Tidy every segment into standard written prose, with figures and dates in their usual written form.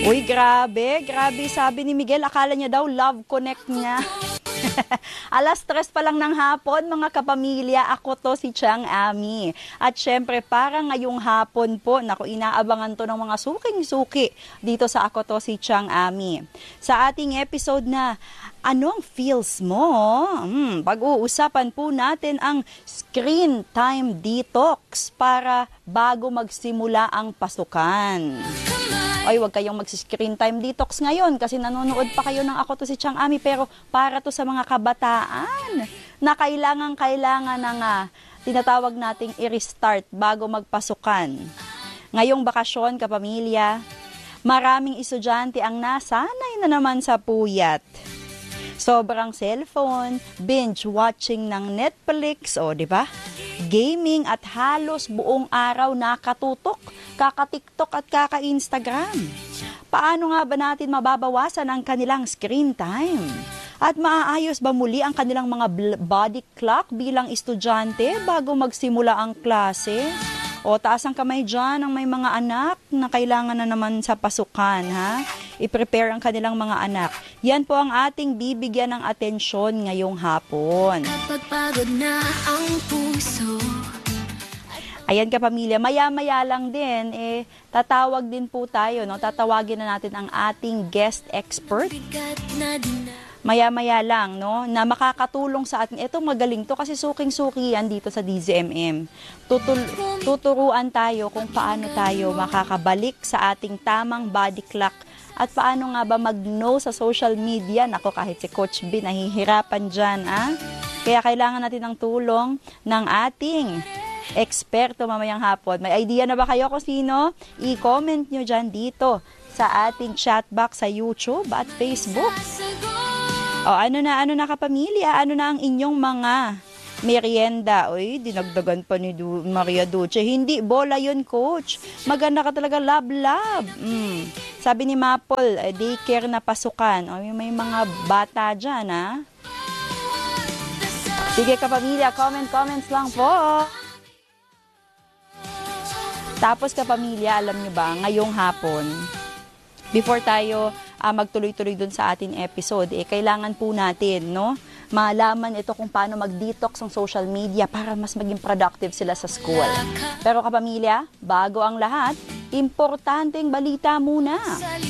Uy, grabe, grabe. Sabi ni Miguel, akala niya daw love connect niya. Alas 3 pa lang ng hapon, mga kapamilya, ako to si Chang Ami. At syempre, para ngayong hapon po, naku, inaabangan to ng mga suking-suki dito sa Ako to si Chang Ami. Sa ating episode na Anong Feels Mo? Pag-uusapan po natin ang screen time detox para bago magsimula ang pasukan. Ay, wag kayong mag-screen time detox ngayon kasi nanonood pa kayo ng Ako to si Chang Ami, pero para to sa mga kabataan na kailangan ng tinatawag nating i-restart bago magpasukan. Ngayong bakasyon, kapamilya, maraming estudyante ang nasanay na naman sa puyat. Sobrang cellphone, binge-watching ng Netflix, di ba? Gaming at halos buong araw nakatutok, kaka-TikTok at kaka-Instagram. Paano nga ba natin mababawasan ang kanilang screen time? At maaayos ba muli ang kanilang mga body clock bilang estudyante bago magsimula ang klase? O taas ang kamay dyan ang may mga anak na kailangan na naman sa pasukan, ha? I-prepare ang kanilang mga anak. Yan po ang ating bibigyan ng atensyon ngayong hapon. Kapag pagod na ang puso. Ayan, kapamilya, maya-maya lang din, tatawag din po tayo, no? Tatawagin na natin ang ating guest expert. Maya-maya lang, no, na makakatulong sa atin. Ito magaling to kasi suking-suki yan dito sa DZMM. Tuturuan tayo kung paano tayo makakabalik sa ating tamang body clock at paano nga ba mag-no sa social media. Nako, kahit si Coach B nahihirapan dyan, Kaya kailangan natin ng tulong ng ating eksperto mamayang hapon. May idea na ba kayo kung sino? I-comment nyo dyan dito sa ating chat box sa YouTube at Facebook. Ano na kapamilya? Ano na ang inyong mga merienda? Uy, dinagdagan pa ni Maria Duce. Hindi, bola yun, Coach. Maganda ka talaga, love. Sabi ni Maple, daycare na pasukan. May mga bata dyan, Sige kapamilya, comments lang po. Tapos kapamilya, alam nyo ba, ngayong hapon, before tayo magtuloy-tuloy dun sa ating episode, kailangan po natin, no, malaman ito kung paano mag-detox ng social media para mas maging productive sila sa school. Pero kapamilya, bago ang lahat, importanteng balita muna.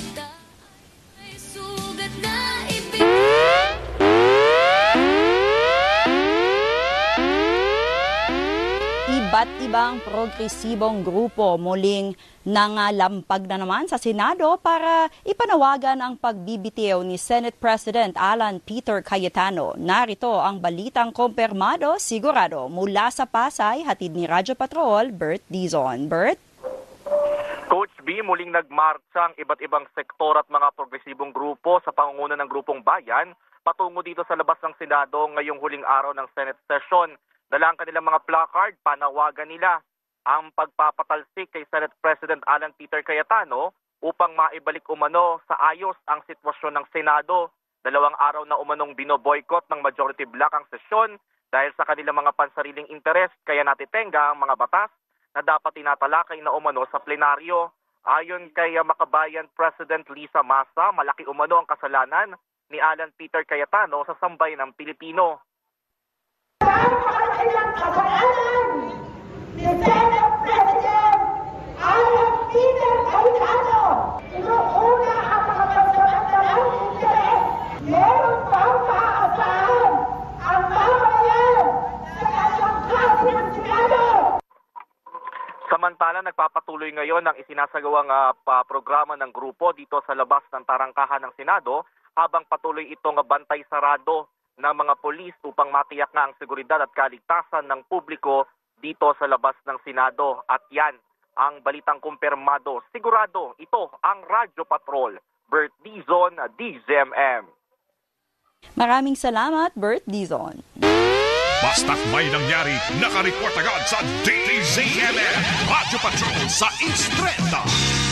Iba't ibang progresibong grupo muling nangalampag na naman sa Senado para ipanawagan ang pagbibitiw ni Senate President Alan Peter Cayetano. Narito ang balitang kumpirmado, sigurado, mula sa Pasay, hatid ni Radyo Patrol, Bert Dizon. Bert? Coach B, muling nagmarcha ang iba't ibang sektor at mga progresibong grupo sa pangunguna ng Grupong Bayan patungo dito sa labas ng Senado ngayong huling araw ng Senate session. Dala ang kanilang mga placard, panawagan nila ang pagpapatalsik kay Senate President Alan Peter Cayetano upang maibalik umano sa ayos ang sitwasyon ng Senado. 2 araw na umanong binoboykot ng majority bloc ang sesyon dahil sa kanilang mga pansariling interes, kaya natitenga ang mga batas na dapat tinatalakay na umano sa plenaryo. Ayon kay Makabayan President Lisa Masa, malaki umano ang kasalanan ni Alan Peter Cayetano sa sambayan ng Pilipino. Ilang kasalanan ni Senate President Alan Peter Cayetano. Inuuna ang mga pansamantalang interes. Meron bang maaasahan ang mamayan sa kanyang klase ng Senado? Samantala, nagpapatuloy ngayon ang isinasagawang programa ng grupo dito sa labas ng tarangkahan ng Senado habang patuloy itong bantay sarado ng mga polis upang matiyak na ang seguridad at kaligtasan ng publiko dito sa labas ng Senado. At yan ang balitang kumpirmado. Sigurado, ito ang Radyo Patrol. Bert Dizon, DZMM. Maraming salamat, Bert Dizon. Basta't may nangyari, nakareport agad sa DZMM. Radyo Patrol sa East 30.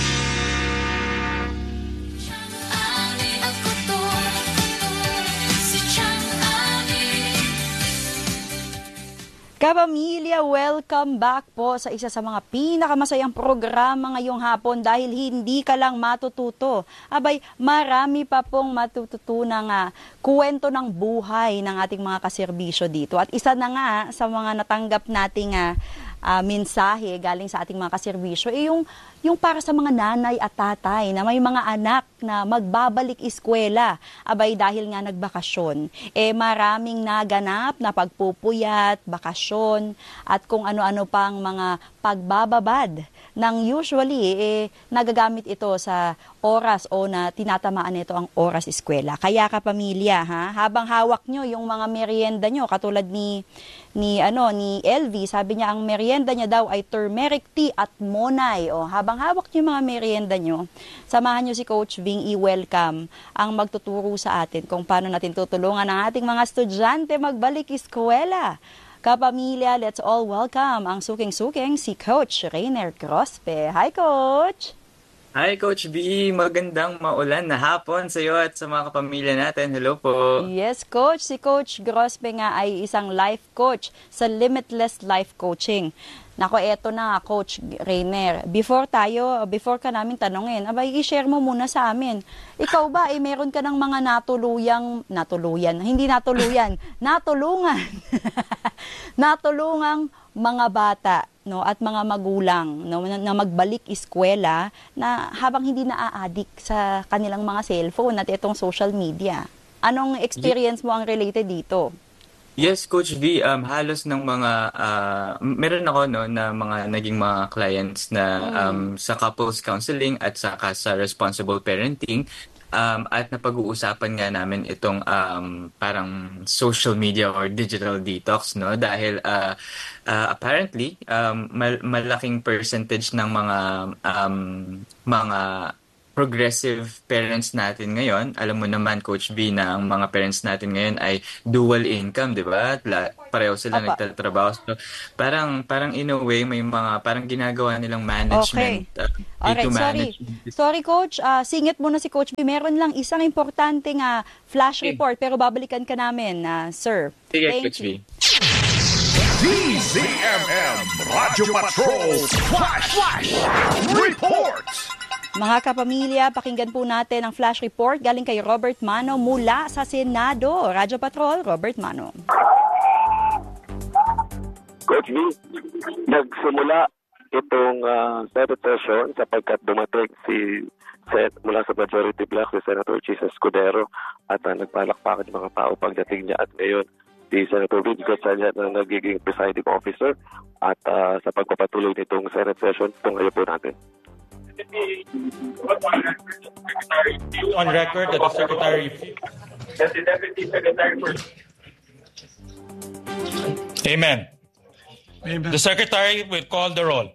Kapamilya, welcome back po sa isa sa mga pinakamasayang programa ngayong hapon dahil hindi ka lang matututo. Abay, marami pa pong matututunang kwento ng buhay ng ating mga kaserbisyo dito. At isa na nga sa mga natanggap nating mensahe galing sa ating mga kaserbisyo yung para sa mga nanay at tatay na may mga anak na magbabalik eskwela. Abay dahil nga nagbakasyon, maraming naganap na pagpupuyat, bakasyon at kung ano-ano pang mga pagbababad nang usually nagagamit ito sa oras o na tinatamaan nito ang oras eskwela. Kaya kapamilya, habang hawak nyo yung mga merienda nyo, katulad ni LV, sabi niya ang merienda niya daw ay turmeric tea at monay. O habang hawak nyo yung mga merienda nyo, samahan nyo si Coach Ving i-welcome ang magtuturo sa atin kung paano natin tutulungan ang ating mga estudyante magbalik eskwela. Kapamilya, let's all welcome ang suking-suking si Coach Rainer Grospe. Hi, Coach! Hi, Coach B. Magandang maulan na hapon sa iyo at sa mga kapamilya natin. Hello po. Yes, Coach. Si Coach Grospe nga ay isang life coach sa Limitless Life Coaching. Nako, eto na, Coach Rainer. Before ka namin tanungin, abay, i-share mo muna sa amin. Ikaw ba, meron ka ng mga natulungang mga bata, no, at mga magulang, no, na magbalik eskwela na habang hindi na-a-addict sa kanilang mga cellphone at itong social media. Anong experience mo ang related dito? Yes, Coach V, halos ng mga, meron ako na mga naging mga clients na sa couples counseling at saka sa responsible parenting. At napag-uusapan nga namin itong parang social media or digital detox, no? Dahil apparently malaking percentage ng mga progressive parents natin ngayon, alam mo naman, Coach B, na ang mga parents natin ngayon ay dual income, di ba? Pareho sila nagtatrabaho. So, parang in a way, may mga parang ginagawa nilang management. Okay. Sorry, Coach. Singit muna si Coach B. Meron lang isang importanteng flash report, pero babalikan ka namin, sir. Sige, Coach B. DZMM Radyo Patrol Flash Reports. Mga kapamilya, pakinggan po natin ang flash report galing kay Robert Mano mula sa Senado. Radyo Patrol, Robert Mano. Coach B, nagsimula itong Senate session sapagkat dumating mula sa Majority Bloc si Senator Chis Escudero at nagpalakpakan yung mga tao pagdating niya at ngayon si Senator Vince Gatchalian na nagiging presiding officer at sa pagpapatuloy nitong Senate session, tungayo po natin. On record that the Secretary Amen. The Secretary will call the roll.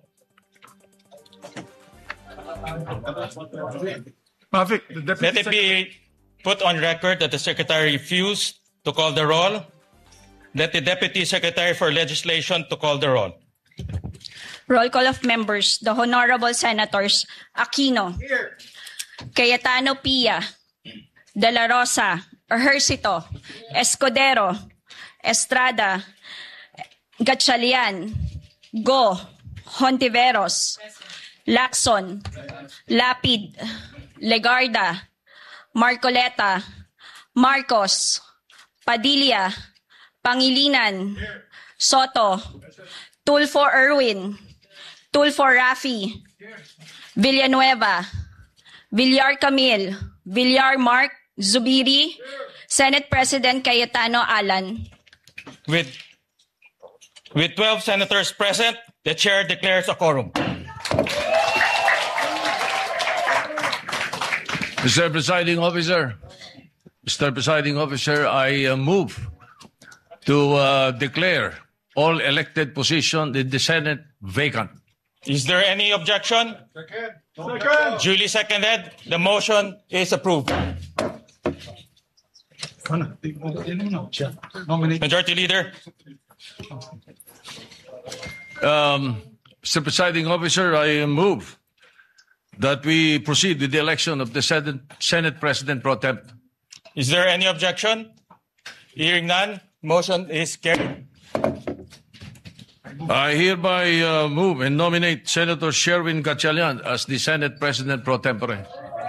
Let it be put on record that the Secretary refused to call the roll. Let the Deputy Secretary for Legislation to call the roll. Roll call of members. The Honorable Senators Aquino, Cayetano Pia, De La Rosa, Ejercito, Escudero, Estrada, Gatchalian, Go, Hontiveros, Lacson, Lapid, Legarda, Marcoleta, Marcos, Padilla, Pangilinan, Soto, Tulfo Erwin, Tulfo Rafi, Villanueva, Villar Camille, Villar Mark, Zubiri, Senate President Cayetano Alan. With 12 senators present, the chair declares a quorum. Mr. Presiding Officer, I move to declare all elected positions in the Senate vacant. Is there any objection? Second. Duly seconded. The motion is approved. Majority Leader. Mr. Presiding Officer, I move that we proceed with the election of the Senate President Pro Tem. Is there any objection? Hearing none, motion is carried. I hereby move and nominate Senator Sherwin Gatchalian as the Senate President pro tempore.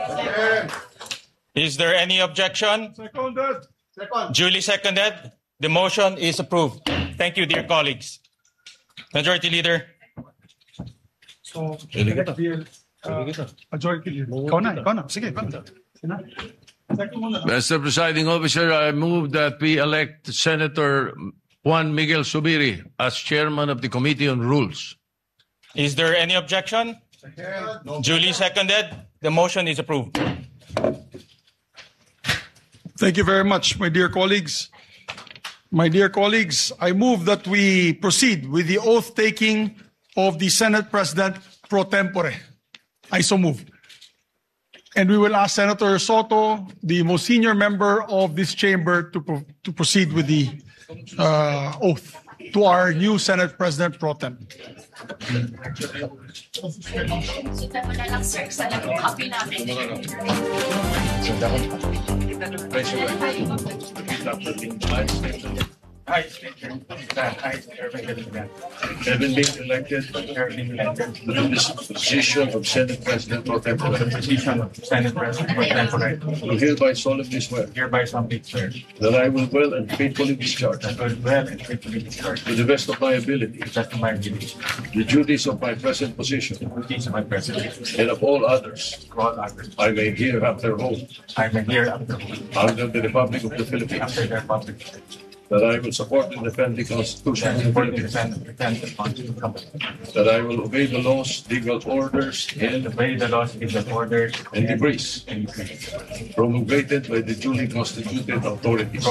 Is there any objection? Seconded. Duly seconded. The motion is approved. Thank you, dear colleagues. Majority Leader. So, Majority Leader. Ikaw na. Sige, ikaw na. Mr. Presiding Officer, I move that we elect Senator Juan Miguel Subiri as Chairman of the Committee on Rules. Is there any objection? Duly seconded. The motion is approved. Thank you very much, my dear colleagues. My dear colleagues, I move that we proceed with the oath-taking of the Senate President pro tempore. I so move. And we will ask Senator Soto, the most senior member of this chamber, to proceed with the oath to our new Senate President pro tem. Having been elected to this position of Senate President pro tempore, do hereby solemnly swear that I will well and faithfully discharge to the best of my ability the duties of my present position and of all others I may hereafter hold under the Republic of the Philippines, that I will support and defend the Constitution of the Philippines, that I will obey the laws, legal orders, and decrees promulgated by the duly constituted authorities,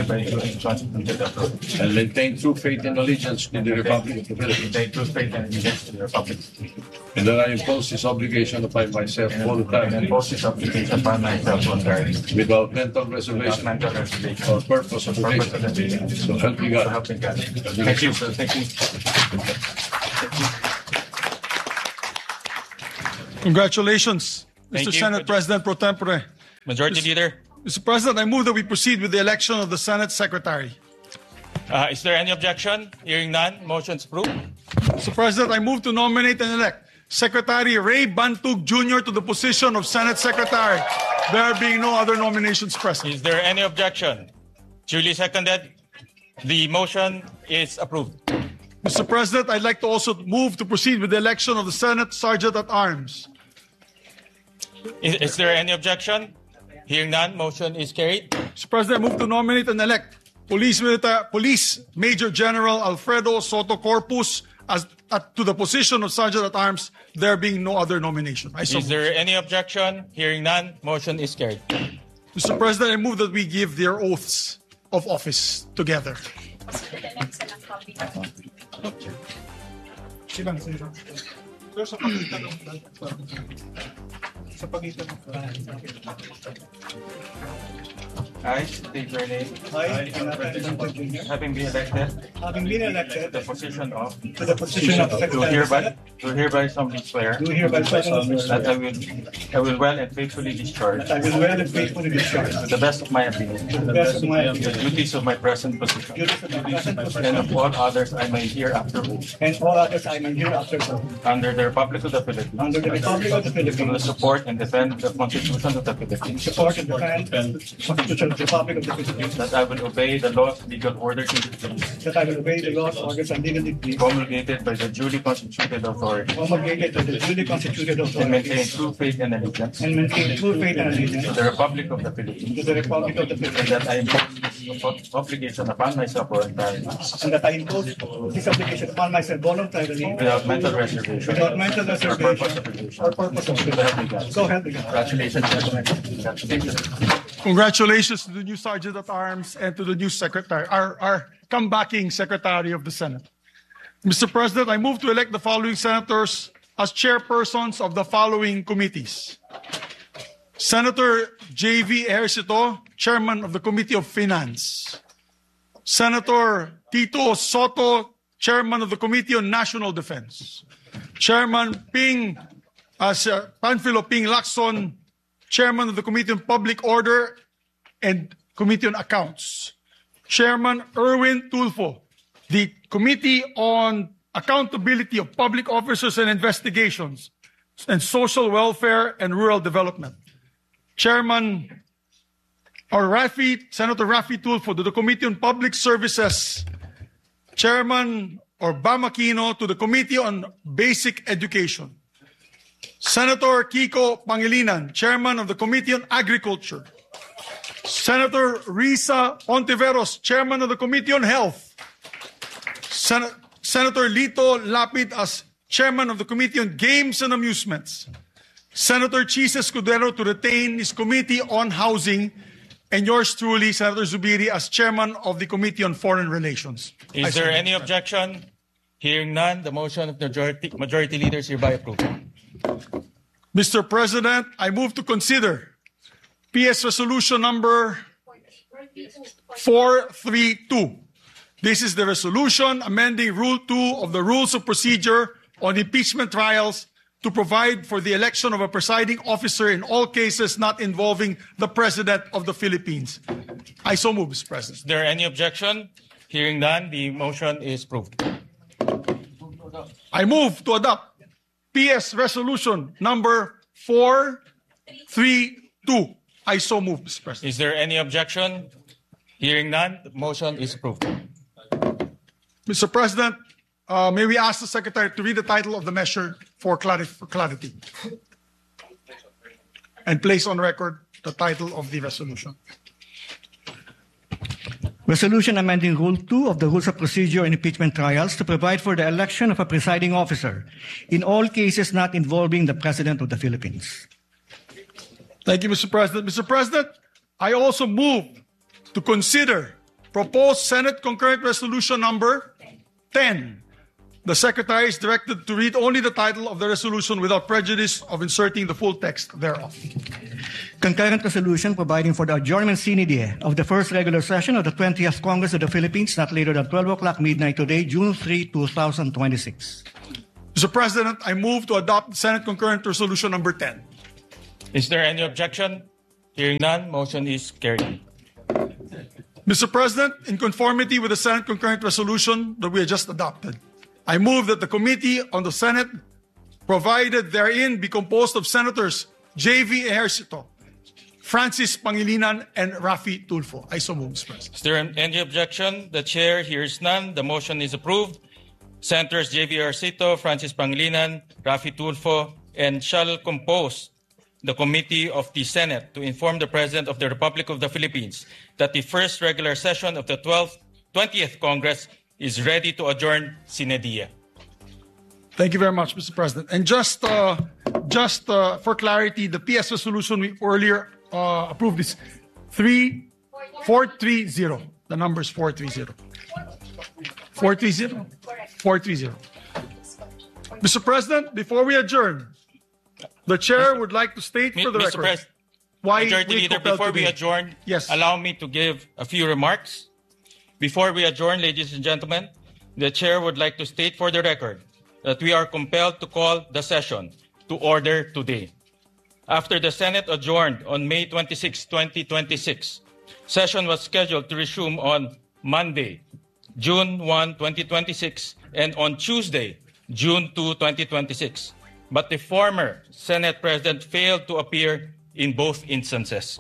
and maintain true faith and allegiance to the Republic of the Philippines, and that I impose this obligation upon myself voluntarily without mental reservation or purpose of evasion. So help me God. Thank you, sir. Thank you. Congratulations, Thank Mr. you. Senate President pro tempore. Majority Leader. Mr. President, I move that we proceed with the election of the Senate Secretary. Is there any objection? Hearing none, motion's approved. Mr. President, I move to nominate and elect Secretary Ray Bantug Jr. to the position of Senate Secretary. There being no other nominations present. Is there any objection? Duly seconded. The motion is approved. Mr. President, I'd like to also move to proceed with the election of the Senate Sergeant at Arms. Is there any objection? Hearing none, motion is carried. Mr. President, I move to nominate and elect Police Major General Alfredo Soto Corpus to the position of Sergeant at Arms, there being no other nomination. Is there any objection? Hearing none, motion is carried. Mr. President, I move that we give their oaths of office together. I state your name. I, Having been elected to the position of Secretary, do hereby solemnly swear that I will well and faithfully discharge I will well and faithfully discharge to the best of my ability to the best of my the ability duties of my present position and of all others I may hereafter hold and all others I may hereafter hold under the Republic of the Philippines, under the Republic of the to Philippines, support and defend the Constitution of the Philippines, support and defend the Constitution of the Republic of the Philippines, that I will obey the laws, legal orders, and decrees that I will obey the laws, orders, and legal decrees promulgated by the duly constituted authority promulgated by the duly constituted and maintain authorities, true faith and allegiance and maintain true faith and allegiance to the Republic of the Philippines, to the Republic of the and Philippines, that I impose this obligation upon myself voluntarily and that I impose this obligation upon myself voluntarily without mental reservation without mental or purpose reservation of evasion. or purpose of So help me God. So help me God. Congratulations, gentlemen. Congratulations. Congratulations to the new Sergeant at Arms and to the new Secretary, our comebacking Secretary of the Senate. Mr. President, I move to elect the following senators as chairpersons of the following committees. Senator J.V. Ejercito, Chairman of the Committee of Finance. Senator Tito Soto, Chairman of the Committee on National Defense. Chairman Panfilo Ping Lacson, Chairman of the Committee on Public Order and Committee on Accounts. Chairman Erwin Tulfo, the Committee on accountability of public officers and investigations, and social welfare and rural development. Chairman Senator Raffy Tulfo to the Committee on Public Services. Chairman Bam Aquino to the Committee on Basic Education. Senator Kiko Pangilinan, Chairman of the Committee on Agriculture. Senator Risa Ontiveros, Chairman of the Committee on Health. Senator Lito Lapid as Chairman of the Committee on Games and Amusements. Senator Chis Escudero to retain his Committee on Housing. And yours truly, Senator Zubiri, as Chairman of the Committee on Foreign Relations. Is there any objection? Hearing none, the motion of the majority leader is hereby approved. Mr. President, I move to consider PS Resolution number 432. This is the resolution amending Rule 2 of the Rules of Procedure on impeachment trials to provide for the election of a presiding officer in all cases not involving the President of the Philippines. I so move, Mr. President. Is there any objection? Hearing none, the motion is approved. I move to adopt PS Resolution number 432. I so move, Mr. President. Is there any objection? Hearing none, the motion is approved. Mr. President, may we ask the Secretary to read the title of the measure for clarity and place on record the title of the resolution. Resolution amending Rule 2 of the Rules of Procedure in Impeachment Trials to provide for the election of a presiding officer in all cases not involving the President of the Philippines. Thank you, Mr. President. Mr. President, I also move to consider proposed Senate Concurrent Resolution number 10. The Secretary is directed to read only the title of the resolution without prejudice of inserting the full text thereof. Concurrent resolution providing for the adjournment sine die of the first regular session of the 20th Congress of the Philippines not later than 12 o'clock midnight today, June 3, 2026. Mr. President, I move to adopt Senate Concurrent Resolution number 10. Is there any objection? Hearing none, motion is carried. Mr. President, in conformity with the Senate Concurrent Resolution that we have just adopted, I move that the Committee on the Senate provided therein be composed of Senators J.V. Ejercito, Francis Pangilinan, and Raffy Tulfo. I so move, Mr. President. Is there any objection? The Chair hears none. The motion is approved. Senators J.V. Ejercito, Francis Pangilinan, Raffy Tulfo, and shall compose the Committee of the Senate to inform the President of the Republic of the Philippines that the first regular session of the 20th Congress is ready to adjourn sine die. Thank you very much, Mr. President. And just for clarity, the PS resolution we earlier approved is 430. The number is 430. 430? 430. Mr. President, before we adjourn, the Chair would like to state for the Mr. record President, why Majority we Leader, compelled before we today. adjourn, Yes. allow me to give a few remarks. Before we adjourn, ladies and gentlemen, the Chair would like to state for the record that we are compelled to call the session to order today. After the Senate adjourned on May 26, 2026, session was scheduled to resume on Monday, June 1, 2026, and on Tuesday, June 2, 2026. But the former Senate President failed to appear in both instances.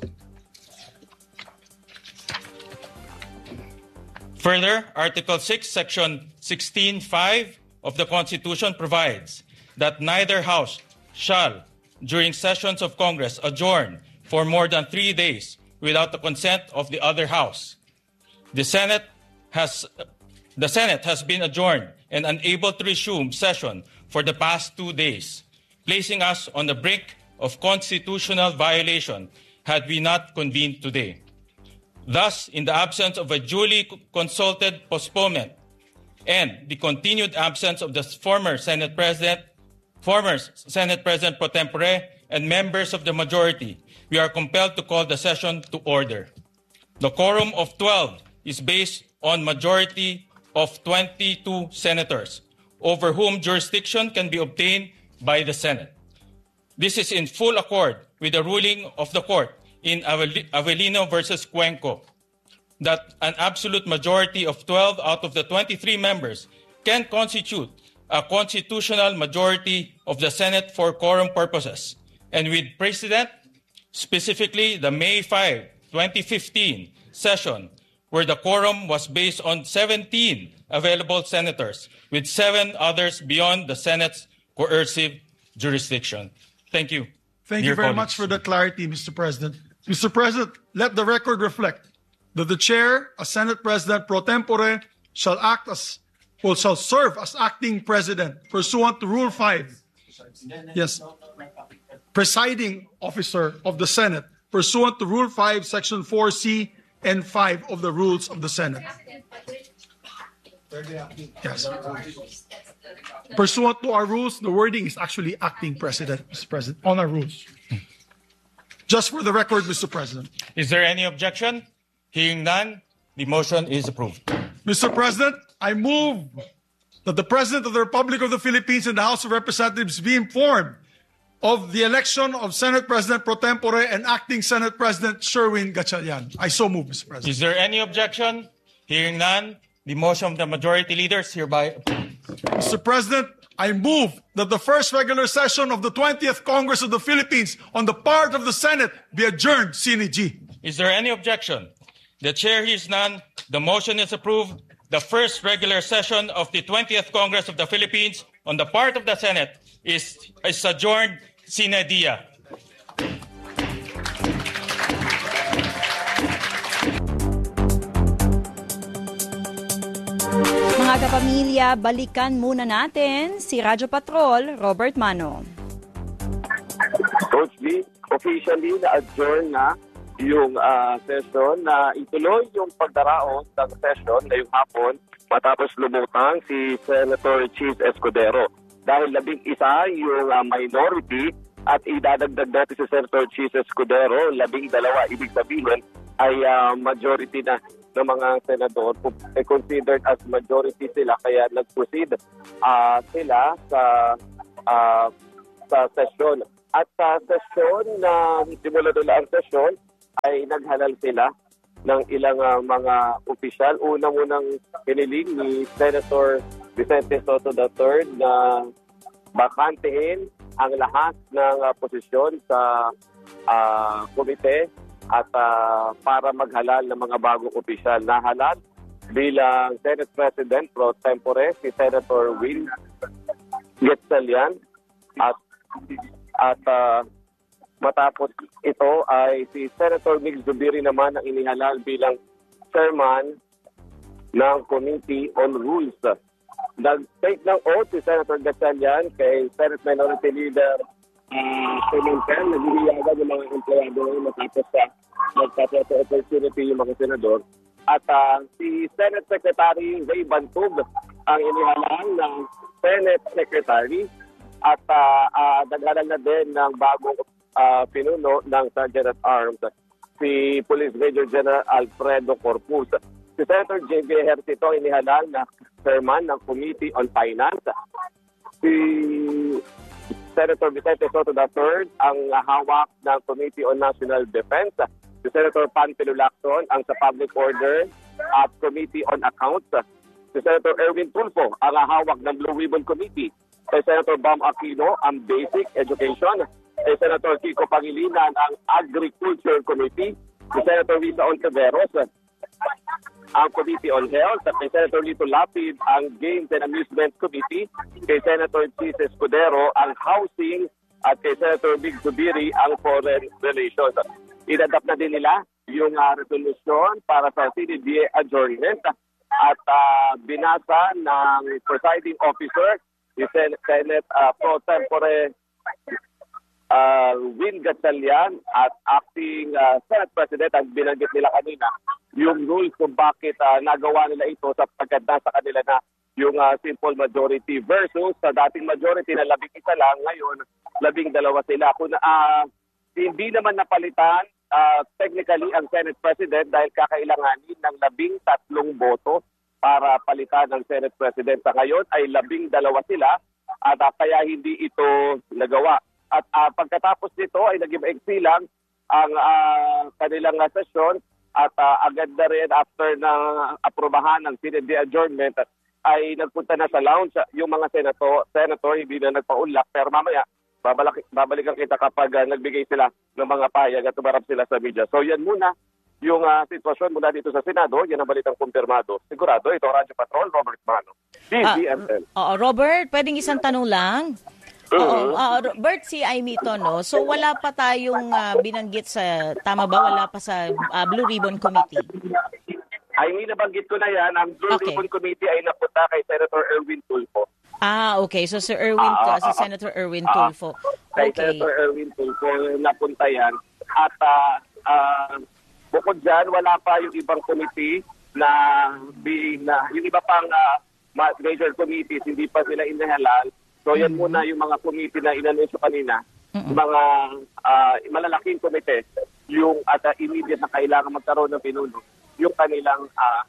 Further, Article 6, Section 16(5) of the Constitution provides that neither House shall, during sessions of Congress, adjourn for more than 3 days without the consent of the other House. The Senate has been adjourned and unable to resume session for the past 2 days, placing us on the brink of constitutional violation had we not convened today. Thus, in the absence of a duly consulted postponement and the continued absence of the former Senate President pro tempore, and members of the majority, we are compelled to call the session to order. The quorum of 12 is based on majority of 22 senators, over whom jurisdiction can be obtained by the Senate. This is in full accord with the ruling of the Court in Avellino versus Cuenco, that an absolute majority of 12 out of the 23 members can constitute a constitutional majority of the Senate for quorum purposes, and with precedent, specifically the May 5, 2015 session, where the quorum was based on 17 available senators, with 7 others beyond the Senate's coercive jurisdiction. Thank you. Thank you very much for the clarity, Mr. President. Mr. President, let the record reflect that the chair, as Senate President pro tempore, shall serve as acting president pursuant to Rule 5. Yes. Presiding officer of the Senate pursuant to Rule 5, Section 4C and 5 of the Rules of the Senate. Yes. Pursuant to our rules, the wording is actually acting president, Mr. President, on our rules. Just for the record, Mr. President. Is there any objection? Hearing none, the motion is approved. Mr. President, I move that the President of the Republic of the Philippines and the House of Representatives be informed of the election of Senate President pro tempore and acting Senate President Sherwin Gatchalian. I so move, Mr. President. Is there any objection? Hearing none, the motion of the majority leader is hereby approved. Mr. President, I move that the first regular session of the 20th Congress of the Philippines on the part of the Senate be adjourned sine die. Is there any objection? The chair hears none. The motion is approved. The first regular session of the 20th Congress of the Philippines on the part of the Senate is adjourned sine die. Mga kapamilya, balikan muna natin si Radyo Patrol, Robert Mano. Coach B, officially na-adjourn na yung session na ituloy yung pagdaraos ng session ngayong hapon matapos lumutang si Senator Chis Escudero. Dahil 11 yung minority at idadagdag natin si Senator Chis Escudero, 12, ibig sabihin ay majority na ng mga senador, considered as majority sila, kaya nag-proceed sila sa session. At sa session na simula nila ang session ay naghalal sila ng ilang mga opisyal. Una munang piniling ni Senator Vicente Soto III na bakantehin ang lahat ng posisyon sa komite at para maghalal ng mga bagong opisyal. Nahalal bilang Senate President pro tempore si Senator Will Gatchalian at matapos ito ay si Senator Mig Zubiri naman ang inihalal bilang chairman ng Committee on Rules. Nag-take ng oath si Senator Gatchalian kay Senate Minority Leader Pimentel. Naghihiyagan yung mga empleyado matapos sa magpapasa opportunity yung mga senador. At si Senate Secretary Ray Bantug ang inihalal ng Senate Secretary at naghalal na din ng bagong pinuno ng Sergeant at Arms, si Police Major General Alfredo Corpus. Si Senator J.B. Ejercito inihalal na chairman ng Committee on Finance. Si Senator Vicente Soto III ang hawak ng Committee on National Defense. Si Senator Panfilo Lacson ang sa Public Order at Committee on Accounts. Si Senator Erwin Tulfo ang hawak ng Blue Ribbon Committee. Si Senator Bam Aquino ang Basic Education. Si Senator Kiko Pangilinan ang Agriculture Committee. Si Senator Risa Ontiveros ang Committee on Health. Kay Senator Lito Lapid ang Games and Amusement Committee. Kay Senator Chis Escudero ang Housing at kay Senator Mig Zubiri ang Foreign Relations. Idadap na din nila yung resolution para sa CDDA adjournment at binasa ng presiding officer ni Senate pro tempore Will Gatchalian at acting Senate President. Ang binanggit nila kanina yung rules kung bakit nagawa nila ito sapagkat nasa kanila na yung simple majority versus sa dating majority na 11 lang, ngayon 12 sila. Kung hindi naman napalitan technically ang Senate President dahil kakailanganin ng 13 boto para palitan ng Senate President. Sa ngayon ay 12 sila at kaya hindi ito nagawa. At pagkatapos nito ay naging exilang ang kanilang sesyon at agad na rin after na aprobahan ng CDD adjournment, ay nagpunta na sa lounge. Yung mga senator hindi na nagpaunlak, pero mamaya babalikan kita kapag nagbigay sila ng mga payag at tumarap sila sa media. So yan muna yung sitwasyon mula dito sa Senado. Yan ang balitang kumpirmado. Sigurado, ito Radyo Patrol, Robert Mano, DZMM. Robert, pwedeng isang tanong lang? Bert, si Amy ito, no? So wala pa tayong binanggit sa, tama ba, wala pa sa Blue Ribbon Committee? Amy, nabanggit ko na yan. Ang Blue Ribbon Committee ay napunta kay Senator Erwin Tulfo. Okay. So si Senator Erwin Tulfo. Kay Senator Erwin Tulfo napunta yan. At bukod dyan, wala pa yung ibang committee na yung iba pang major committees, hindi pa sila inahalal. So yan muna yung mga committee na inanunsyo kanina, mga malalaking komite, yung at immediate na kailangan magkaroon ng pinuno, yung kanilang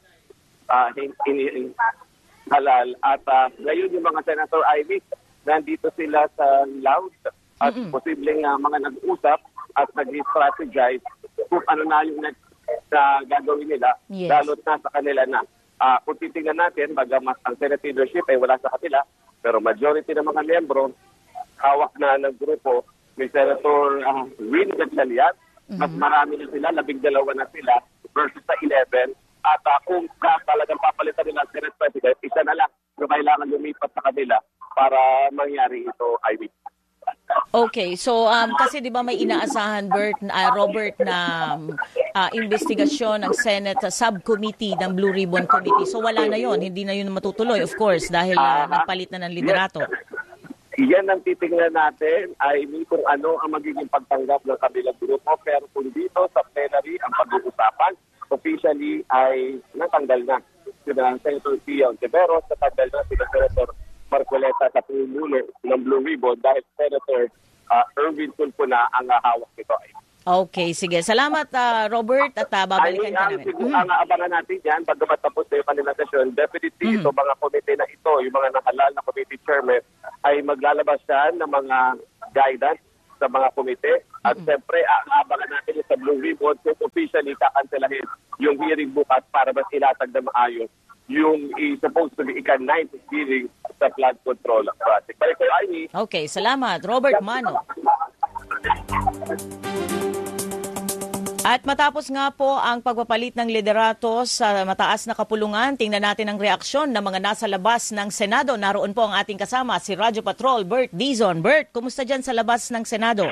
halal. At ngayon yung mga Senator Ivy, nandito sila sa lounge at posibleng mga nag-usap at nag-strategize kung ano na yung next gagawin nila, lalo na sa kanila na. Kung titingnan natin, bagamat ang Senate leadership ay wala sa kanila, pero majority ng mga miyembro, hawak na ng grupo ni Senator Win Gatchalian. Mas marami na sila, 12 na sila versus sa 11. At kung talagang papalitan nila ang Senate President, isa na lang yung kailangan lumipat sa kanila para mangyari ito, Ivy. Okay, so kasi 'di ba may inaasahan Robert na investigasyon ng Senate Subcommittee ng Blue Ribbon Committee. So wala na 'yon, hindi na 'yun matutuloy of course dahil nagpalit na ng liderato. Yan ang titingnan natin ay kung ano ang magiging pagtanggap ng kabilang grupo, pero kung dito sa plenary ang pag-uusapan, officially ay natanggal na si Senator Pio Ontiveros, natanggal na si Senator Marcoleta sa pumulo ng Blue Ribbon dahil Senator Erwin Tulfo na ang hawak nito. Okay, sige. Salamat, Robert, at babalikan ka namin. Ang abangan natin yan, pagkamat tapos na yung kanilang session, definitely ito, mga komite na ito, yung mga nakalal na committee chairman, ay maglalabas siya ng mga guidance sa mga komite. At siyempre, abangan natin yung sa Blue Ribbon kung officially kakanselahin yung hearing bukas para mas ilatag na maayos yung supposed to be ika-9th hearing sa flood control project. Balik ko, Ivy. Okay, salamat. Robert Mano. At matapos nga po ang pagpapalit ng liderato sa mataas na kapulungan, tingnan natin ang reaksyon ng mga nasa labas ng Senado. Naroon po ang ating kasama, si Radyo Patrol, Bert Dizon. Bert, kumusta dyan sa labas ng Senado?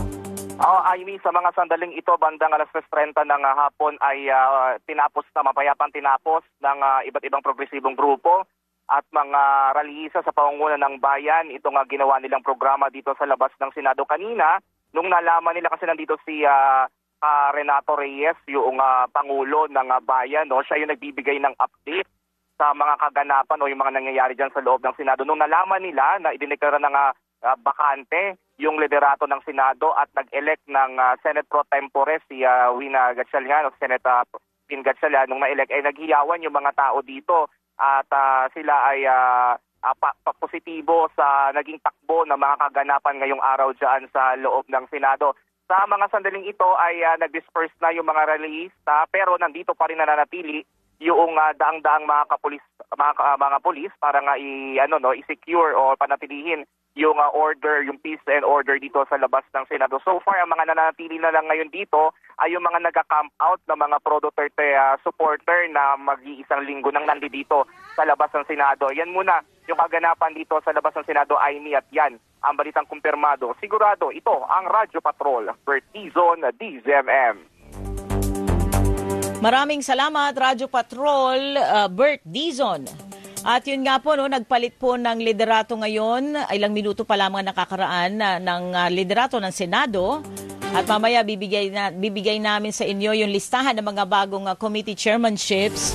Amy, sa mga sandaling ito, bandang 3:30 ng hapon ay mapayapang tinapos ng iba't ibang progresibong grupo at mga rallyista sa pangunguna ng bayan. Ito nga ginawa nilang programa dito sa labas ng Senado kanina. Nung nalaman nila kasi nandito si Renato Reyes, yung Pangulo ng bayan, no? Siya yung nagbibigay ng update sa mga kaganapan o yung mga nangyayari dyan sa loob ng Senado. Nung nalaman nila na idineklara ng bakante yung liderato ng Senado at nag-elect ng Senate Pro Tempore si Wina Gatchalian o Senate Win Gatchalian, nung na-elect ay naghiyawan yung mga tao dito at sila ay positibo sa naging takbo ng mga kaganapan ngayong araw dyan sa loob ng Senado. Sa mga sandaling ito ay nag-disperse na yung mga rallyista pero nandito pa rin nananatili yung daang-daang mga pulis para nga i-secure o panatilihin yung order, yung peace and order dito sa labas ng Senado. So far, ang mga nananatili na lang ngayon dito ay yung mga nagka-camp out na mga Pro Duterte supporter na mag-iisang linggo nang nandito sa labas ng Senado. Yan muna yung kaganapan dito sa labas ng Senado, Amy, at yan ang balitang kumpirmado. Sigurado, ito ang Radyo Patrol, Bert Dizon, DZMM. Maraming salamat, Radyo Patrol, Bert Dizon. At yun nga po, nagpalit po ng liderato ngayon, ilang minuto pa lamang nakakaraan ng liderato ng Senado. At mamaya bibigay namin sa inyo yung listahan ng mga bagong committee chairmanships.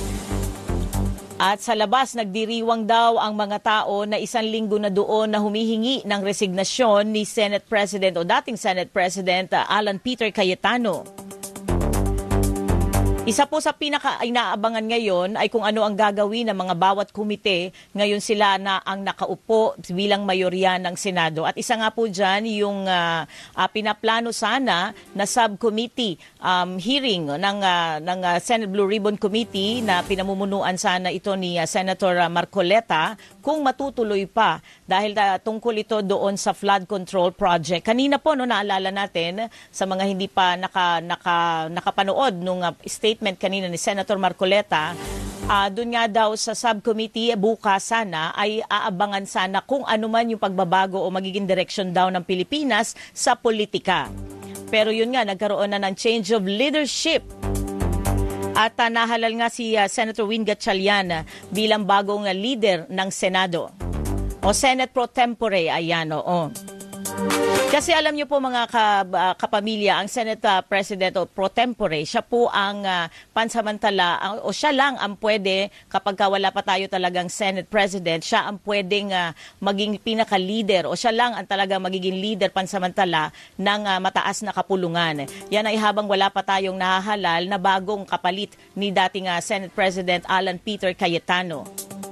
At sa labas, nagdiriwang daw ang mga tao na 1 linggo na doon na humihingi ng resignasyon ni Senate President o dating Senate President Alan Peter Cayetano. Isa po sa pinaka-inaabangan ngayon ay kung ano ang gagawin ng mga bawat komite. Ngayon sila na ang nakaupo bilang mayorya ng Senado. At isa nga po dyan yung pinaplano sana na subcommittee hearing ng Senate Blue Ribbon Committee na pinamumunuan sana ito ni Senator Marcoleta kung matutuloy pa dahil tungkol ito doon sa flood control project. Kanina po, naalala natin sa mga hindi pa nakapanood nung statement kanina ni Senator Marcoleta, doon nga daw sa subcommittee bukas sana ay aabangan sana kung ano man yung pagbabago o magiging direction daw ng Pilipinas sa politika. Pero yun nga, nagkaroon na ng change of leadership. At nahalal nga si Senator Win Gatchalian bilang bagong leader ng Senado. O Senate Pro Tempore, ayan o. Kasi alam niyo po mga kapamilya, ang Senate President o Pro Tempore, siya po ang pansamantala o siya lang ang pwede kapag wala pa tayo talagang Senate President, siya ang pwedeng maging pinaka-leader o siya lang ang talagang magiging leader pansamantala ng mataas na kapulungan. Yan ay habang wala pa tayong nahahalal na bagong kapalit ni dating Senate President Alan Peter Cayetano.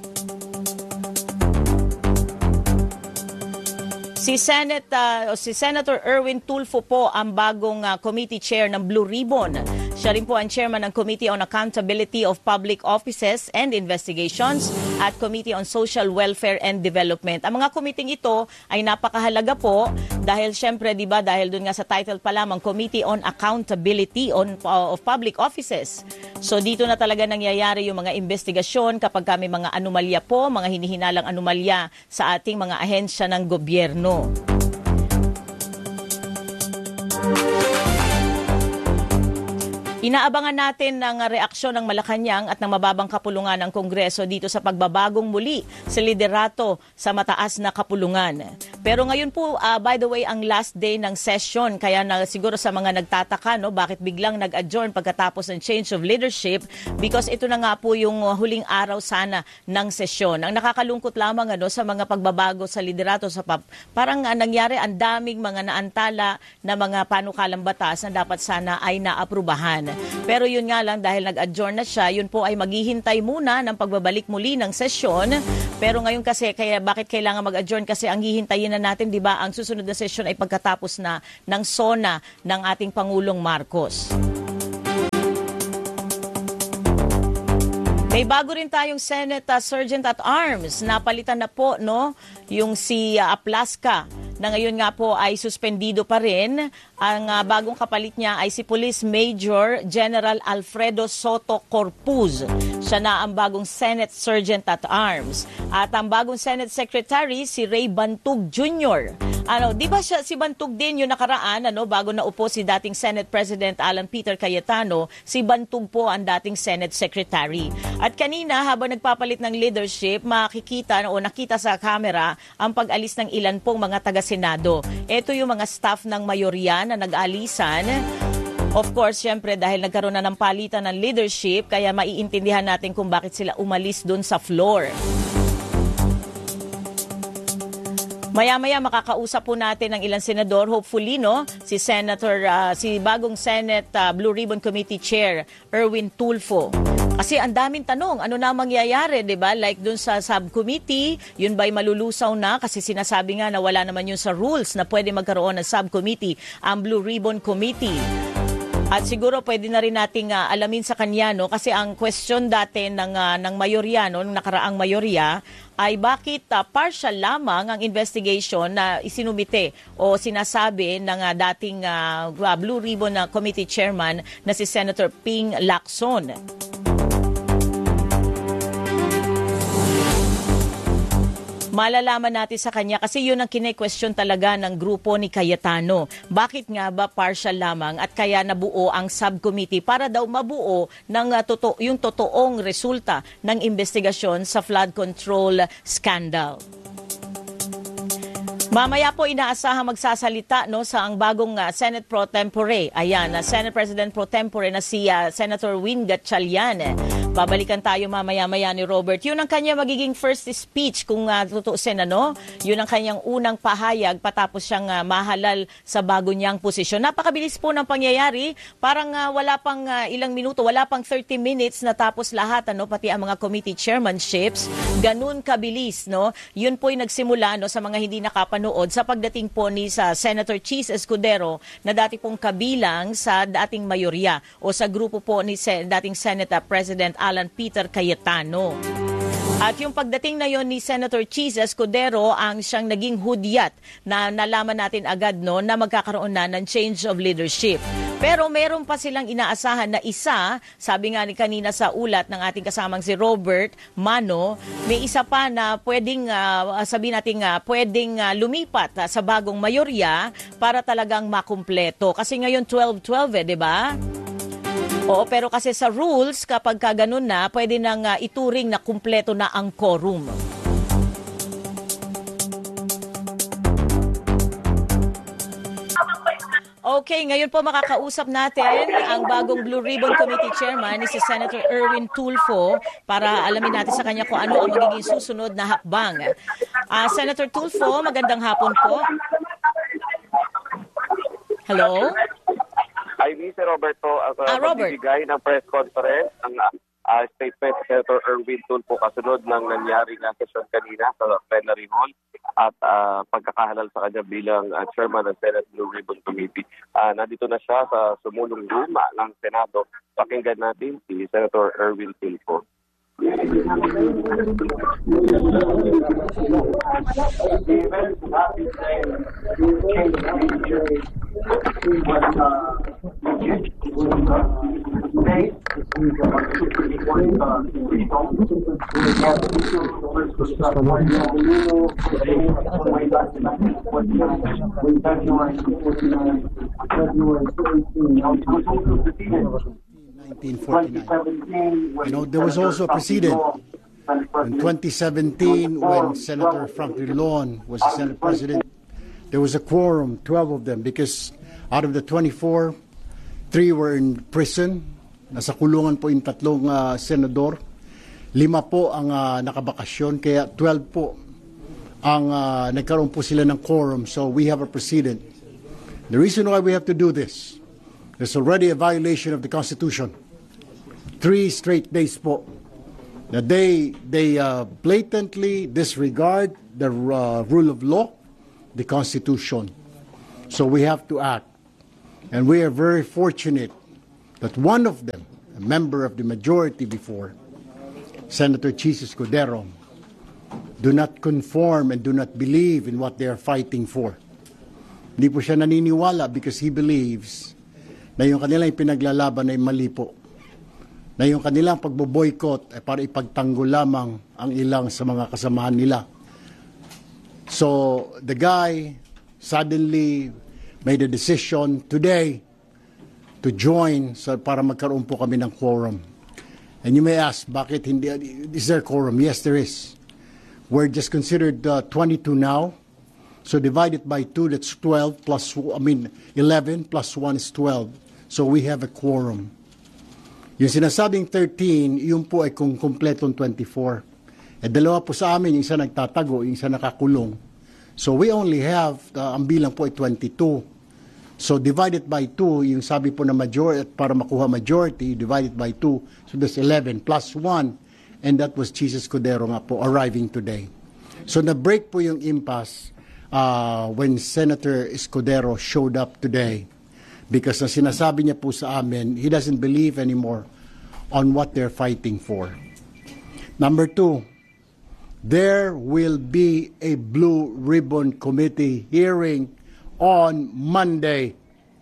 Si Senator Erwin Tulfo po ang bagong committee chair ng Blue Ribbon. Siya rin po ang chairman ng Committee on Accountability of Public Offices and Investigations at Committee on Social Welfare and Development. Ang mga committee ito ay napakahalaga po dahil syempre, di ba, dahil doon nga sa title pa lamang, Committee on Accountability of Public Offices. So dito na talaga nangyayari yung mga investigasyon kapag kami mga anomalya po, mga hinihinalang anomalya sa ating mga ahensya ng gobyerno. Inaabangan natin ng reaksyon ng Malacanang at ng mababang kapulungan ng Kongreso dito sa pagbabagong muli sa liderato sa mataas na kapulungan. Pero ngayon po, by the way, ang last day ng session, kaya siguro sa mga nagtataka, bakit biglang nag-adjourn pagkatapos ng change of leadership, because ito na nga po yung huling araw sana ng sesyon. Ang nakakalungkot lamang sa mga pagbabago sa liderato, parang nangyari ang daming mga naantala na mga panukalang batas na dapat sana ay naaprubahan. Pero yun nga lang, dahil nag-adjourn na siya, yun po ay maghihintay muna ng pagbabalik muli ng sesyon. Pero ngayon kasi, bakit kailangan mag-adjourn? Kasi ang hihintayin na natin, di ba, ang susunod na sesyon ay pagkatapos na ng SONA ng ating Pangulong Marcos. May bago rin tayong Senate Sergeant at Arms. Napalitan na po, yung si Aplasca, na ngayon nga po ay suspendido pa rin. Ang bagong kapalit niya ay si Police Major General Alfredo Soto Corpuz. Siya na ang bagong Senate Sergeant at Arms. At ang bagong Senate Secretary, si Ray Bantug Jr. Di ba si Bantug din yung nakaraan, bago naupo si dating Senate President Alan Peter Cayetano, si Bantug po ang dating Senate Secretary. At kanina, habang nagpapalit ng leadership, nakita sa camera ang pag-alis ng ilan pong mga taga-Senado. Ito yung mga staff ng mayorya na nag-alisan. Of course, syempre, dahil nagkaroon na ng palitan ng leadership, kaya maiintindihan natin kung bakit sila umalis dun sa floor. Maya-maya makakausap po natin ng ilang senador, hopefully, si bagong Senate Blue Ribbon Committee Chair, Erwin Tulfo. Kasi ang daming tanong, ano na mangyayari, di ba? Like dun sa subcommittee, yun ba'y malulusaw na? Kasi sinasabi nga na wala naman yun sa rules na pwede magkaroon ng subcommittee, ang Blue Ribbon Committee. At siguro pwede na rin nating alamin sa kanya, kasi ang question dati ng mayorya, ng nakaraang mayorya, ay bakit partial lamang ang investigation na isinumite o sinasabi ng dating Blue Ribbon Committee Chairman na si Senator Ping Lacson. Malalaman natin sa kanya kasi yun ang kine-question talaga ng grupo ni Cayetano. Bakit nga ba partial lamang at kaya nabuo ang subcommittee para daw mabuo ng yung totoong resulta ng investigasyon sa flood control scandal. Mamaya po inaasahang magsasalita sa ang bagong Senate Pro Tempore. Ayan, Senate President Pro Tempore na si Senator Win Gatchalian. Babalikan tayo mamaya-maya ni Robert. Yun ang kanya magiging first speech kung tutuusin, ano? Yun ang kanyang unang pahayag patapos siyang mahalal sa bago niyang posisyon. Napakabilis po ng pangyayari. Parang wala pang ilang minuto, wala pang 30 minutes na tapos lahat, ano? Pati ang mga committee chairmanships. Ganun kabilis, no? Yun po'y nagsimula, no, sa mga hindi nakapanood sa pagdating po ni sa Senator Chis Escudero na dati pong kabilang sa dating mayorya o sa grupo po ni dating Senate President Alan Peter Cayetano. At yung pagdating na yon ni Senator Chis Escudero ang siyang naging hudyat na nalaman natin agad, no, na magkakaroon na ng change of leadership. Pero meron pa silang inaasahan na isa, sabi nga ni kanina sa ulat ng ating kasamang si Robert Mano, may isa pa na pwedeng, sabihin natin pwedeng lumipat sa bagong mayorya para talagang makumpleto. Kasi ngayon 12-12 di ba? Oo, pero kasi sa rules, kapag ganun na, pwede nang ituring na kumpleto na ang quorum. Okay, ngayon po makakausap natin ang bagong Blue Ribbon Committee Chairman, ni si Senator Erwin Tulfo, para alamin natin sa kanya kung ano ang magiging susunod na hakbang. Senator Tulfo, magandang hapon po. Hello? Hi, Mr. Roberto. Robert. Magbibigay ng press conference ang statement ni Senator Erwin Tulfo kasunod ng nangyari na session kanina sa plenary hall at pagkakahalal sa kanya bilang chairman ng Senate Blue Ribbon Committee. Nandito na siya sa sumulong luma ng Senado. Pakinggan natin si Senator Erwin Tulfo. There was also a precedent in 2017 when Senator Franklin Loan was the Senate President. There was a quorum, 12 of them, because out of the 24, 3 were in prison. Nasa kulungan po yung 3 senador. 5 po ang nakabakasyon, kaya 12 po ang nagkaroon po sila ng quorum. So we have a precedent. The reason why we have to do this, there's already a violation of the Constitution. 3 straight days po. That they blatantly disregard the rule of law, the Constitution. So we have to act. And we are very fortunate that one of them, a member of the majority before, Senator Chis Escudero, do not conform and do not believe in what they are fighting for. Hindi po siya naniniwala because he believes na yung kanilang pinaglalaban ay mali po. Na yung kanilang pagbo-boycott ay para ipagtanggol lamang ang ilang sa mga kasamahan nila. So the guy suddenly made a decision today to join para magkaroon po kami ng quorum. And you may ask, bakit hindi? Is there quorum? Yes, there is. We're just considered 22 now. So divided by 2, that's 11 plus 1 is 12. So we have a quorum. Yung sinasabing 13, yun po ay kung kumpletong 24. Dalawa po sa amin, yung isa nagtatago, yung isa nakakulong. So we only have, ang bilang po ay 22. So divided by 2, yung sabi po na majority, para makuha majority, divided by 2, so that's 11 plus 1, and that was Chis Escudero nga po arriving today. So na-break po yung impasse when Senator Escudero showed up today. Because na sinasabi niya po sa amin, he doesn't believe anymore on what they're fighting for. Number 2, there will be a Blue Ribbon Committee hearing on Monday.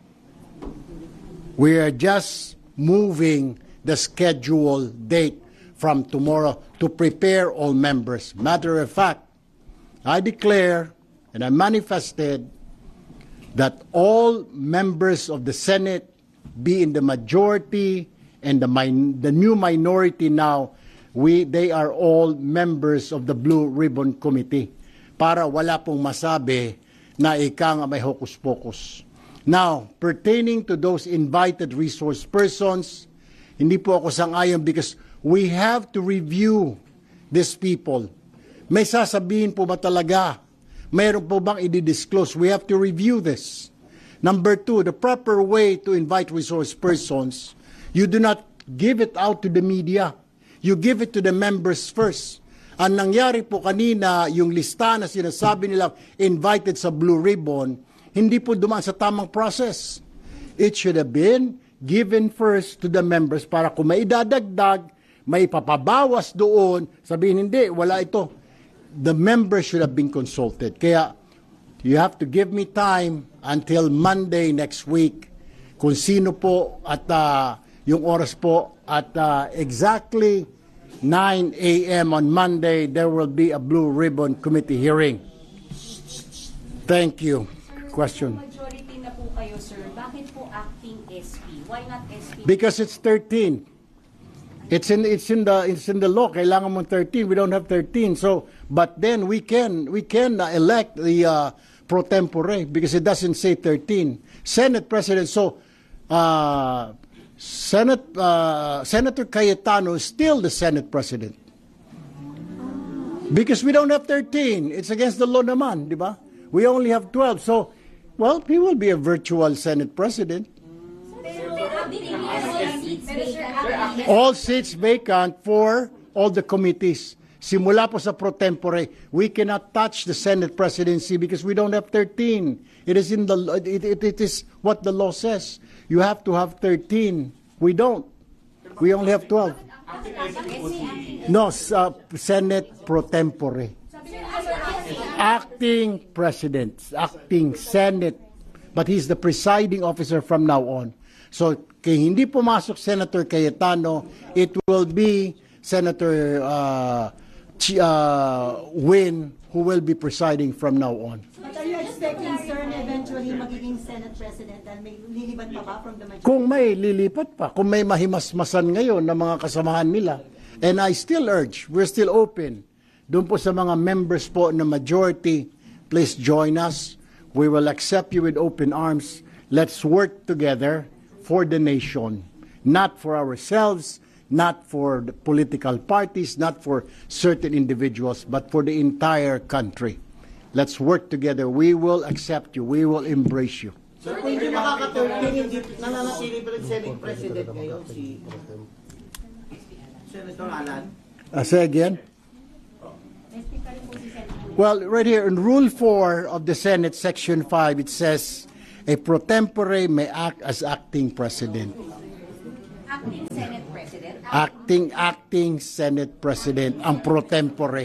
We are just moving the scheduled date from tomorrow to prepare all members. Matter of fact, I declare and I manifested that all members of the Senate be in the majority and the new minority now, they are all members of the Blue Ribbon Committee para wala pong masabi na ika nga may hocus-pocus. Now, pertaining to those invited resource persons, hindi po ako sang-ayon because we have to review these people. May sasabihin po ba talaga? Mayroon po bang i-disclose? We have to review this. Number 2, the proper way to invite resource persons, you do not give it out to the media. You give it to the members first. Ang nangyari po kanina, yung lista na sinasabi nila invited sa Blue Ribbon, hindi po dumaan sa tamang process. It should have been given first to the members para kung may idadagdag, may papabawas doon, sabihin hindi, wala ito. The members should have been consulted. Kaya, you have to give me time until Monday next week kung sino po at yung oras po at exactly 9 a.m. on Monday, there will be a Blue Ribbon Committee hearing. Thank you. Question. Majority na po kayo, sir. Bakit po acting SP? Why not SP? Because it's 13. It's in the law. Kailangan mo 13. We don't have 13. So, but then we can elect the pro tempore because it doesn't say 13. Senate President. So, Senator Cayetano is still the Senate President. Because we don't have 13. It's against the law naman, di ba? We only have 12. So, well, he will be a virtual Senate President. All seats vacant for all the committees. Simula po sa pro tempore, we cannot touch the Senate presidency because we don't have 13. It is in the it is what the law says. You have to have 13. We don't. We only have 12. No, Senate pro tempore. Acting president, acting Senate. But he's the presiding officer from now on. So, kaya hindi pumasok Senator Cayetano, it will be Senator Win who will be presiding from now on. But are you expecting, sir, na eventually magiging Senate President and may lilipat pa ba from the majority? Kung may lilipat pa, kung may mahimasmasan ngayon ng mga kasamahan nila. And I still urge, we're still open. Doon po sa mga members po na majority, please join us. We will accept you with open arms. Let's work together for the nation, not for ourselves, not for the political parties, not for certain individuals, but for the entire country. Let's work together. We will accept you. We will embrace you. Sir, kung hindi makaka-13, hindi nananatili pa rin Senate President ngayon si Senator Alan? Say again? Well, right here in Rule 4 of the Senate, Section 5, it says, a pro tempore may act as acting president. Acting Senate President? Acting Senate President, ang pro tempore.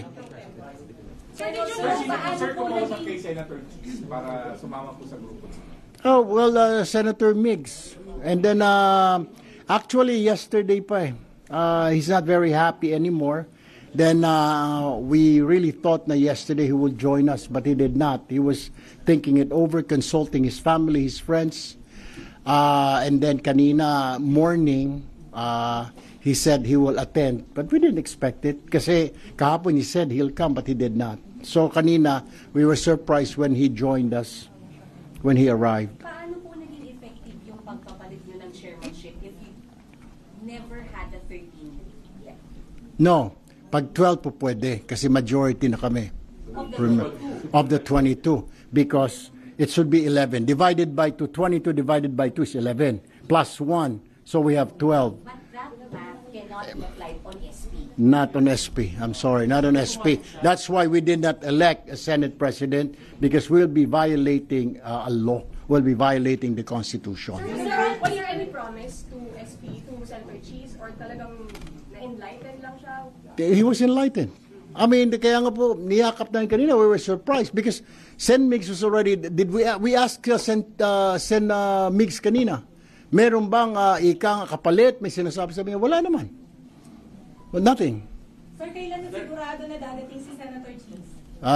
Sir, kumuusap kay Senator Cheese para sumama po sa grupo. Oh, well, Senator Miggs. And then, actually, yesterday pa he's not very happy anymore. Then we really thought na yesterday he would join us, but he did not. He was thinking it over, consulting his family, his friends. And then kanina morning, he said he will attend. But we didn't expect it kasi kahapon he said he'll come, but he did not. So kanina, we were surprised when he joined us, when he arrived. Paano po naging effective yung pagpapalit nyo ng chairmanship if you never had a 13 yet? No. Pag 12 po pwede, kasi majority na kami. Of the 22. Because it should be 11. Divided by 2, 22 divided by 2 is 11. Plus 1. So we have 12. But that math cannot be applied on SP. Not on SP. I'm sorry, not on SP. That's why we did not elect a Senate President because we'll be violating a law. We'll be violating the Constitution. Sir, was there any promise to SP, to Senator Cheese, or talagang na-enlighten lang siya? He was enlightened. I mean, kaya nga po, niyakap namin kanina, we were surprised because Sen Miggs was already, we asked Sen Miggs kanina, meron bang ikang kapalit, may sinasabi niya, wala naman. Well, nothing. Sir, kailan na sigurado na dadating si Senator Cheese?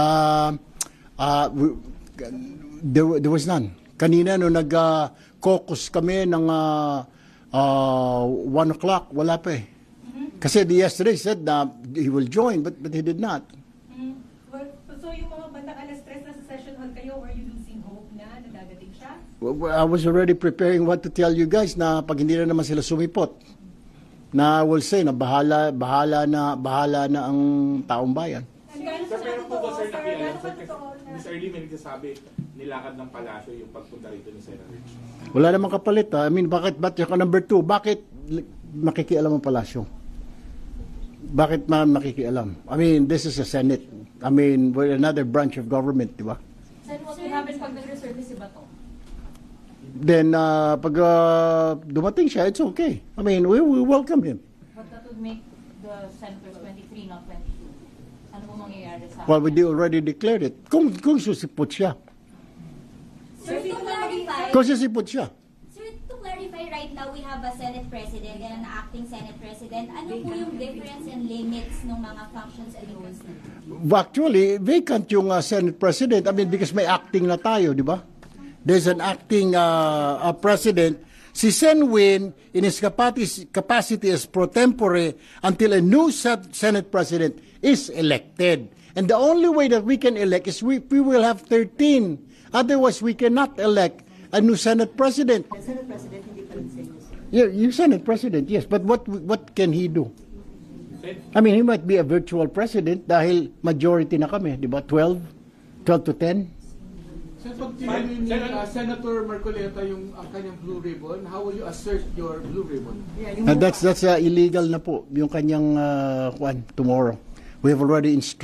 There was none. Kanina, no nag-caucus kami ng 1 o'clock, wala pa eh. Kasi yesterday said na he will join, but he did not. Well, so yung mga bandang alas 3 na sa session hall kayo, were you losing hope na dadating siya? I was already preparing what to tell you guys na pag hindi na naman sila sumipot. na will say na bahala na ang taong bayan. Pero po ba, sir, nakialam? Ms. Arlie, may nagsasabi, nilakad ng palasyo yung pagpunta rito ni Senator Rich. Wala namang kapalit. I mean, bakit yung number 2? Bakit makikialam ang palasyo? Bakit makikialam? I mean, this is a Senate. I mean, we're another branch of government, di ba? Sen, what will happen pag nag-reserve si Bato? Then, pag dumating siya, it's okay. I mean, we welcome him. But that would make the senators 23, not 22. Ano po mangyayari sa... Well, we already declared it. Kung susipot siya. Sir, to clarify, Kung susipot siya. Sir, to clarify, right now we have a Senate President and an acting Senate President. Ano po yung difference and limits ng mga functions and roles? Actually, vacant yung Senate President. I mean, because may acting na tayo, di ba? There's an acting president. Si Sen Win, in his capacity as pro tempore, until a new Senate President is elected. And the only way that we can elect is we will have 13. Otherwise, we cannot elect a new Senate President. The Senate President hindi pa rin senior. Yeah, you Senate President, yes. But what can he do? I mean, he might be a virtual president dahil majority na kami, di ba? 12 to 10. Sir, pag tinanong ni Senator Marcoleta yung ang kanyang blue ribbon, how will you assert your blue ribbon? That's illegal na po yung kanyang tomorrow. We have already instructed